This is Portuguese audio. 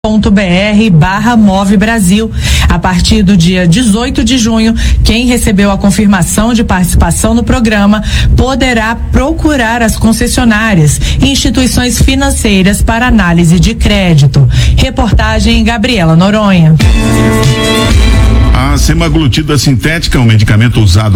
.br/Move Brasil. A partir do dia 18 de junho, quem recebeu a confirmação de participação no programa poderá procurar as concessionárias e instituições financeiras para análise de crédito. Reportagem Gabriela Noronha. A semaglutida sintética é um medicamento usado